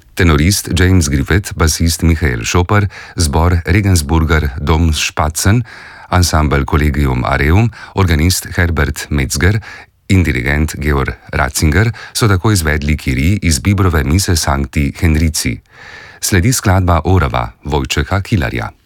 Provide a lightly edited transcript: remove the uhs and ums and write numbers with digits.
Tenorist James Griffith, basist Michael Schoper, zbor Regensburger Domspatzen, ansambel Collegium Areum, organist Herbert Metzger in dirigent Georg Ratzinger so tako izvedli kirij iz Bibrove mise Sancti Henrici. Sledi skladba Orava Vojčeha Kilarja.